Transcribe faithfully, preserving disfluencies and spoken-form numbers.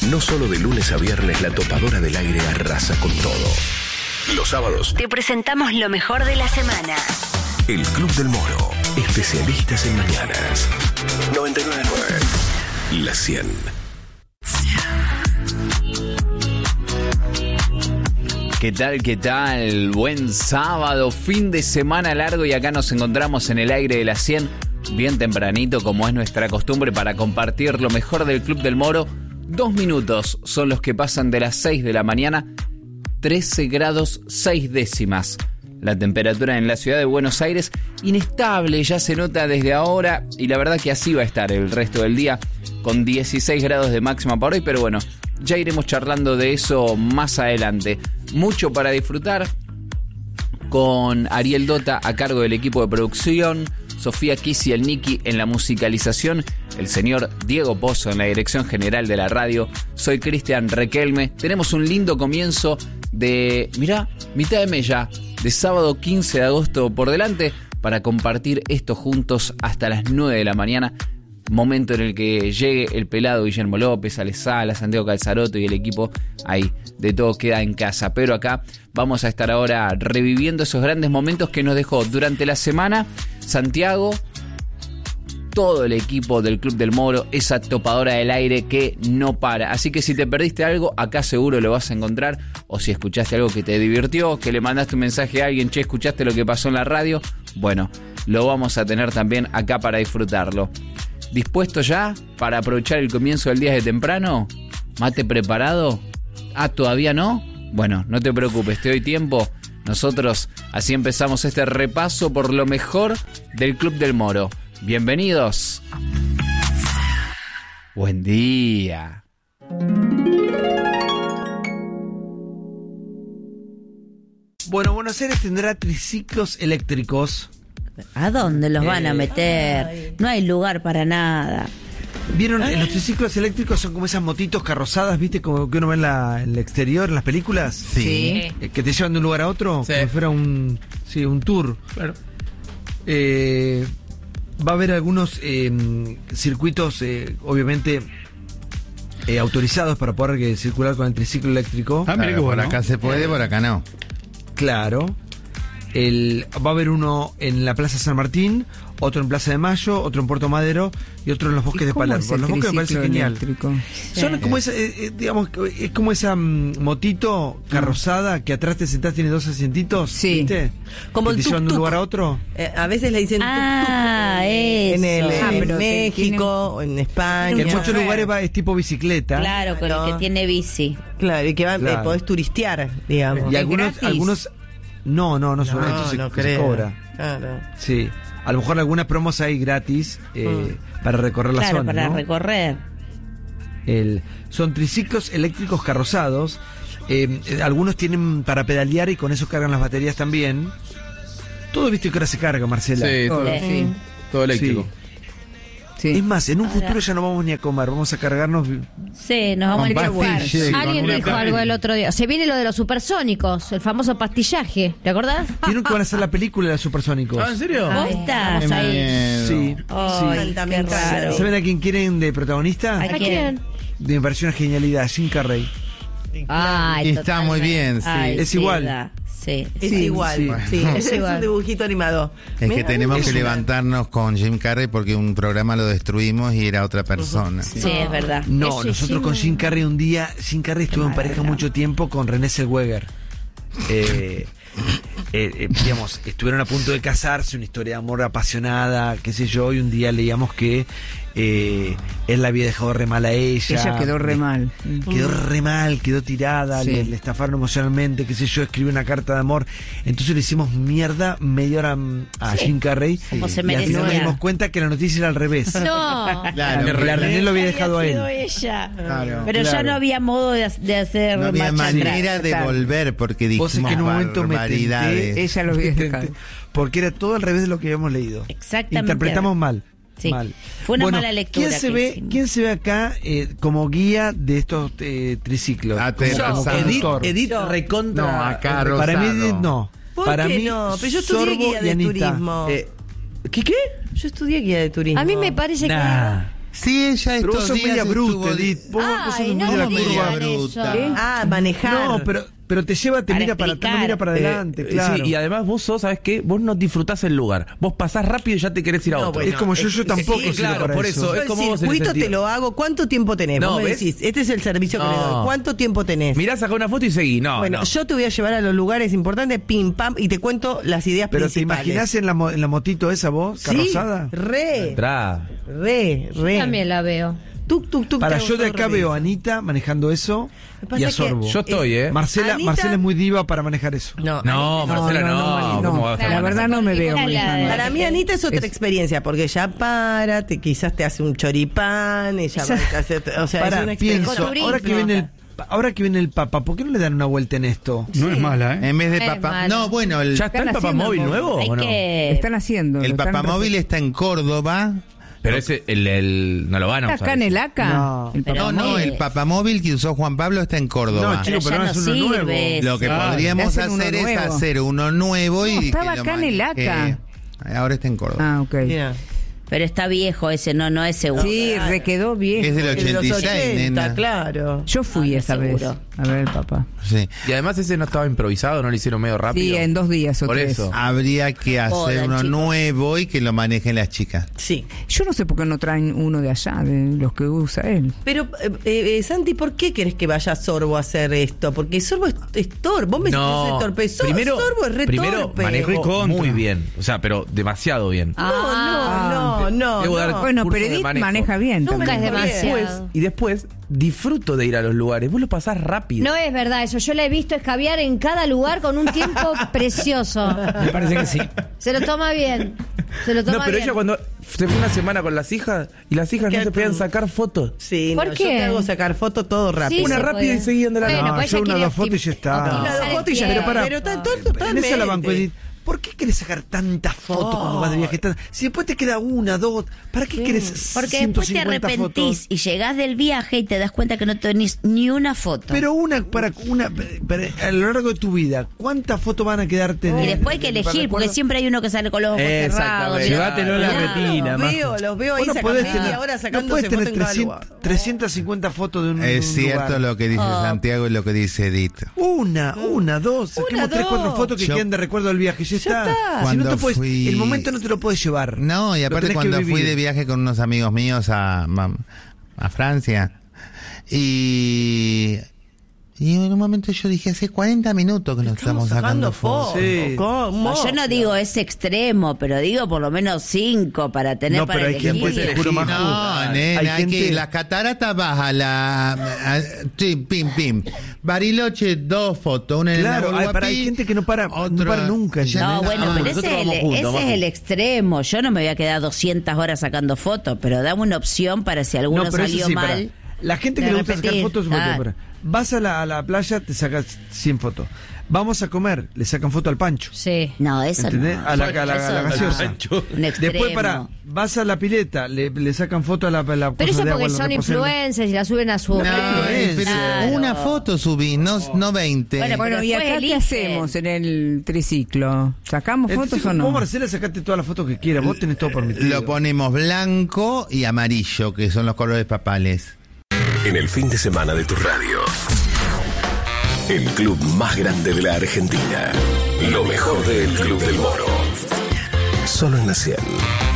No solo de lunes a viernes la topadora del aire arrasa con todo. Los sábados te presentamos lo mejor de la semana. El Club del Moro, especialistas en mañanas. noventa y nueve punto nueve, La cien. ¿Qué tal, qué tal? Buen sábado, fin de semana largo y acá nos encontramos en el aire de la cien, bien tempranito como es nuestra costumbre para compartir lo mejor del Club del Moro. Dos minutos son los que pasan de las seis de la mañana, trece grados seis décimas. La temperatura en la ciudad de Buenos Aires, inestable, ya se nota desde ahora y la verdad que así va a estar el resto del día con dieciséis grados de máxima para hoy, pero bueno, ya iremos charlando de eso más adelante. Mucho para disfrutar con Ariel Dota a cargo del equipo de producción, Sofía Kisi, el Niki en la musicalización, el señor Diego Pozo en la dirección general de la radio. Soy Cristian Requelme. Tenemos un lindo comienzo de, mirá, mitad de mes ya, de sábado quince de agosto por delante para compartir esto juntos hasta las nueve de la mañana. Momento en el que llegue el pelado Guillermo López, Ale Sala, Santiago Calzaroto y el equipo ahí, de todo queda en casa. Pero acá vamos a estar ahora reviviendo esos grandes momentos que nos dejó durante la semana Santiago, todo el equipo del Club del Moro, esa topadora del aire que no para. Así que si te perdiste algo, acá seguro lo vas a encontrar. O si escuchaste algo que te divirtió, que le mandaste un mensaje a alguien, che, escuchaste lo que pasó en la radio, bueno, lo vamos a tener también acá para disfrutarlo. ¿Dispuesto ya para aprovechar el comienzo del día de temprano? ¿Mate preparado? Ah, ¿todavía no? Bueno, no te preocupes, te doy tiempo. Nosotros así empezamos este repaso por lo mejor del Club del Moro. Bienvenidos. Buen día. Bueno, Buenos Aires tendrá triciclos eléctricos. ¿A dónde los van a Eh, meter? ay. No hay lugar para nada. ¿Vieron? Eh, Los triciclos eléctricos son como esas motitos carrozadas, ¿viste? Como que uno ve en, la, en el exterior, en las películas. Sí. Eh, que te llevan de un lugar a otro, Sí. como si fuera un, sí, un tour. Claro. Eh, va a haber algunos eh, circuitos, eh, obviamente, eh, autorizados para poder eh, circular con el triciclo eléctrico. Ah, mira Claro, qué por bueno. acá se puede, por acá no. Claro. El, va a haber uno en la Plaza San Martín, otro en Plaza de Mayo, otro en Puerto Madero y otro en los bosques de Palermo. Los bosques me parece genial. Son como esa, eh, eh, digamos, es como esa mm, motito carrozada que atrás te sentás, tiene dos asientitos, Sí. ¿viste? Como que el te llevan de un tuk-tuk. lugar a otro. Eh, a veces le dicen Ah, tuk-tuk. eso. En, el, Ah, en pero que México, o en España. Que en muchos Claro. lugares va, es tipo bicicleta. Claro, con el que tiene bici. Claro, y que va, Claro. eh, podés turistear, digamos. Y ¿Es algunos, gratis? algunos, no, no, no, son, No, esto se, no se creo. cobra. Claro. Sí. A lo mejor algunas promos hay gratis eh, para recorrer la Claro, zona, para ¿no? recorrer. El, son triciclos eléctricos carrozados. Eh, eh, algunos tienen para pedalear y con eso cargan las baterías también. Todo, viste que ahora se carga, Marcela. Sí, todo, Sí. todo eléctrico. Sí. Es más, en un Ahora- futuro ya no vamos ni a comer, vamos a cargarnos. Sí, nos vamos a ir a Con jugar. pastillas, con Alguien una dijo tablet. algo el otro día. Se viene lo de los supersónicos, el famoso pastillaje. ¿Te acordás? ¿Vieron que van a hacer la película de los supersónicos? Ah, ¿en serio? Ay, ¿Posta? estamos ahí. Miedo. Sí, Ay, sí. También qué raro. ¿Saben a quién quieren de protagonista? ¿A ¿A quién? De me pareció una genialidad, Jim Carrey. Ay, Está muy bien, sí. Ay, Es igual. da. Sí. Es Sí, igual, sí. sí. Es, es igual. un dibujito animado. Es Mira, que tenemos es que una- levantarnos con Jim Carrey porque un programa lo destruimos y era otra persona. Sí, es verdad. No, Ese nosotros Jim- con Jim Carrey un día, Jim Carrey estuvo en pareja mucho tiempo con René Zellweger. Eh, eh, eh, digamos, estuvieron a punto de casarse, una historia de amor apasionada, qué sé yo, y un día leíamos que eh, él la había dejado re mal a ella. Ella quedó re Le- mal. Quedó re mal, quedó tirada, Sí. le, le estafaron emocionalmente, qué sé yo, escribió una carta de amor. Entonces le hicimos mierda media hora mm, a Sí. Jim Carrey. Como se Y al final merecía. nos dimos cuenta que la noticia era al revés. No. Claro, Que la René lo había dejado a Había él. sido ella. Claro. Pero ya Claro. no había modo de, de hacer no había marcha atrás. manera de Claro. volver porque Vos es dijimos que en un momento me barbaridades. tenté, Ella lo había me tenté, dejado. porque era todo al revés de lo que habíamos leído. Exactamente. Interpretamos mal. Sí. mal. Fue una Bueno, mala lectura ¿quién se que ve, hicimos. ¿Quién se ve acá eh, como guía de estos eh, triciclos? Aterrazado. Como Edith, conductor. Edith recontra. No, acá Para mí Rosado. Edith no. ¿Por Para qué mí no? Pero yo estudié Sorbo guía y de Anita. turismo. Eh, ¿Qué qué? Yo estudié guía de turismo. A mí me parece Nah. que Sí, ella Pero vos estos sos días media bruta, estuvo- Edith. Vos, vos sos Ay, muy no de la me curva. digan eso. bruta. ¿Eh? Ah, manejar. No, pero, pero te lleva, te Para mira para, te explicar. mira para adelante, Eh, claro. Sí, y además vos sos, ¿sabes qué? Vos no disfrutás el lugar. Vos pasás rápido y ya te querés ir a No, otro. bueno, es como yo, yo eh, tampoco sí, sirvo claro, para por eso. eso. Yo es el como vos en el circuito te sentido. lo hago. ¿Cuánto tiempo tenés? No, Vos me ¿ves? decís, este es el servicio que No. le doy. ¿Cuánto tiempo tenés? Mirá, saca una foto y seguí. No, bueno, no. yo te voy a llevar a los lugares importantes, pim, pam, y te cuento las ideas Pero ¿te principales. imaginás en la, mo- en la motito esa vos, Sí, carrozada? re, Entrá. re, re. También la veo. Tuk, tuk, tuk, Para te hago yo de todo acá veo a reverso. Anita manejando eso Lo que pasa y a es que Sorbo. Yo estoy, ¿eh? Marcela, Anita- Marcela es muy diva para manejar eso. No, No, Anita- Marcela, no. no, ¿Cómo vas a la manejar? verdad no me veo Era la- manejando. Para mí Anita es otra experiencia, porque ella para, te, quizás te hace un choripán, ella va a hacer, o sea, Para, es una pienso, experiencia. ahora que viene el ahora que viene el Papa, ¿por qué no le dan una vuelta en esto? No es mala, ¿eh? En vez de Es papá. malo. No, bueno, el, ¿Ya está el Están papamóvil haciendo nuevo algo. o Hay no? que... Están haciendo. el lo están papamóvil re- está en Córdoba. Pero ese, el, el, no lo van a ¿Está usar. acá en el ese. A C A? No. El No, papamóvil. no, el papamóvil que usó Juan Pablo está en Córdoba. No, Pero chico, ya pero no es uno nuevo. sirve. Lo que Claro. podríamos Le hacen uno hacer es nuevo. hacer uno nuevo y No, que estaba lo acá en el maneje. A C A. Ahora está en Córdoba. Ah, ok. Mira. Pero está viejo ese, no, no es seguro. Sí, claro. requedó viejo. Es del De los ochenta y seis, ochenta, nena. claro. Yo fui Ah, esa seguro. vez a ver el papá. Sí. Y además ese no estaba improvisado, no lo hicieron medio rápido. Sí, en dos días o Por tres. eso. Habría que hacer Jodan, uno chicos. nuevo y que lo manejen las chicas. Sí. Yo no sé por qué no traen uno de allá, de los que usa él. Pero, eh, eh, Santi, ¿por qué querés que vaya Sorbo a hacer esto? Porque Sorbo es, es torpe. Vos me decís que yo soy torpe. Sor- primero, Sorbo es re primero torpe. manejo Recontra. muy bien. O sea, pero demasiado bien. No, no, no, no. Debo dar no. Bueno, curso pero de Edith manejo. maneja bien No, Nunca es también. manejo bien. Después, demasiado. y después disfruto de ir a los lugares. Vos lo pasás rápido. No es verdad eso. Yo la he visto escabiar en cada lugar con un tiempo precioso. Me parece que sí. Se lo toma bien. Se lo toma No, pero bien. ella cuando se fue una semana con las hijas y las hijas no ¿Qué se podían tú? sacar fotos. Sí, ¿Por no, qué? yo te hago sacar fotos todo rápido. Sí, Una se rápida puede. y seguían de la Bueno, no, pues yo ella una quiere dos fotos y ya optim- está. optimizar Una, dos el fotos y ya- tiempo. Pero para, Pero está todo en esa la totalmente. banco, Edith. ¿Por qué querés sacar tantas fotos Oh. cuando vas de viaje? Tan- Si después te queda una, dos, ¿para qué querés Porque ciento después te cincuenta arrepentís fotos? y llegás del viaje y te das cuenta que no tenés ni una foto. Pero una para una para- a lo largo de tu vida, ¿cuántas fotos van a quedarte? en y el- después hay que para elegir, porque recuerdo? siempre hay uno que sale con los ojos cerrados. Exactamente. mira. Llévatelo en la Claro. retina, Los Majo. veo, los veo ahí Vos no sacando podés tener, y ahora no sacándose podés foto tener en cada trescientos, lugar. trescientas cincuenta fotos de un, Es un cierto lugar. lo que dice Oh. Santiago y lo que dice Edith. Una, una, dos, saquemos Una, tres, cuatro dos. fotos que Yo- queden de recuerdo del viaje. Ya, está. está. Si no Cuando te puedes, fui- el momento no te lo puedes llevar. No, y Lo aparte tenés que cuando fui vivir. de viaje con unos amigos míos a, a, a Francia y, y en un momento yo dije, hace cuarenta minutos que nos estamos, sacando fotos. Sí. ¿Cómo? No, yo no digo ese extremo, pero digo por lo menos cinco para tener No, para pero hay elegir. gente, te juro, Majo, No, nena, hay hay gente- que las cataratas baja la a- sí, pim pim. Bariloche dos fotos, una en Claro, el hay, Nahuel para, hay Huapi, gente que no para, no otra- para nunca. Ya, No, nena, bueno, ah, pero ese, nosotros es el, vamos juntos, ese es Majo. el extremo. Yo no me voy a quedar doscientas horas sacando fotos, pero dame una opción para si alguno No, pero eso salió sí, para- mal. La gente que de le gusta sacar repetir. fotos, Ah. fotos, para. Vas a la, a la playa, te sacas cien fotos. Vamos a comer, le sacan foto al Pancho. Sí. No, eso ¿Entendés? no. A la, a la- a la Eso no. gaseosa. Un extremo. Después para, vas a la pileta, le, le sacan foto a la, a la Pero cosa eso de porque agua, son la reposera. influencers y la suben a su No, red. eh, pero Claro. una foto subí, no, no veinte. Bueno, Bueno, ¿y después acá eligen. qué hacemos en el triciclo? ¿Sacamos fotos Entonces, o no? Vos, Marcela, sacate todas las fotos que quieras, vos tenés todo permitido. Lo ponemos blanco y amarillo, que son los colores papales. En el fin de semana de tu radio. El club más grande de la Argentina. Lo mejor del Club del Moro. Solo en la cien.